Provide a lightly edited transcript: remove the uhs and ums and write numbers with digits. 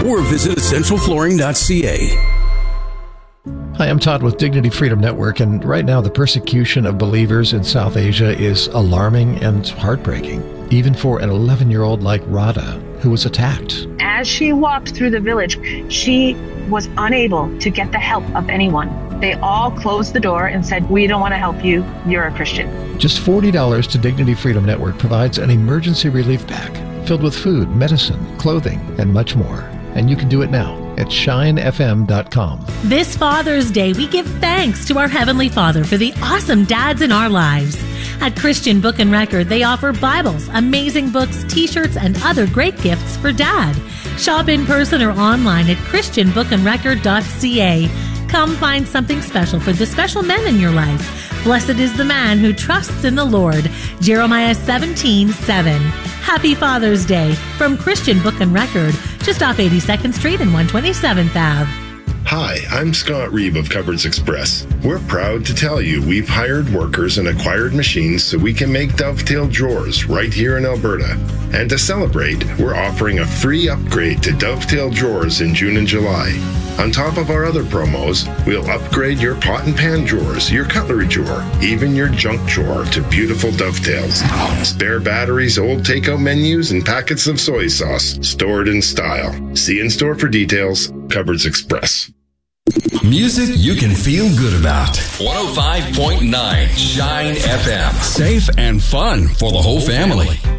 or visit essentialflooring.ca. Hi, I'm Todd with Dignity Freedom Network, and right now the persecution of believers in South Asia is alarming and heartbreaking, even for an 11-year-old like Radha, who was attacked. As she walked through the village, she was unable to get the help of anyone. They all closed the door and said, "We don't want to help you. You're a Christian." Just $40 to Dignity Freedom Network provides an emergency relief pack filled with food, medicine, clothing, and much more. And you can do it now at shinefm.com. This Father's Day, we give thanks to our Heavenly Father for the awesome dads in our lives. At Christian Book and Record, they offer Bibles, amazing books, t-shirts, and other great gifts for Dad. Shop in person or online at christianbookandrecord.ca. Come find something special for the special men in your life. Blessed is the man who trusts in the Lord. Jeremiah 17:7. Happy Father's Day from Christian Book and Record, just off 82nd Street and 127th Ave. Hi, I'm Scott Reeve of Cupboards Express. We're proud to tell you we've hired workers and acquired machines so we can make Dovetail drawers right here in Alberta. And to celebrate, we're offering a free upgrade to Dovetail drawers in June and July. On top of our other promos, we'll upgrade your pot and pan drawers, your cutlery drawer, even your junk drawer to beautiful Dovetails. Spare batteries, old takeout menus, and packets of soy sauce stored in style. See in store for details. Cupboards Express. Music you can feel good about. 105.9 Shine FM. Safe and fun for the whole family.